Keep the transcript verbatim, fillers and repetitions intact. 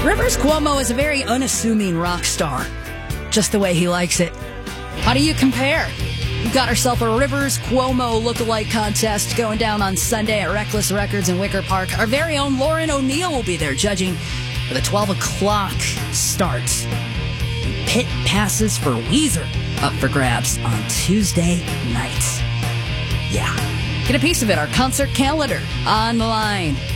Rivers Cuomo is a very unassuming rock star, just the way he likes it. How do you compare? We've got ourselves a Rivers Cuomo lookalike contest going down on Sunday at Reckless Records in Wicker Park. Our very own Lauren O'Neill will be there judging for the twelve o'clock start. Pit passes for Weezer up for grabs on Tuesday night. Yeah. Get a piece of it. Our concert calendar online.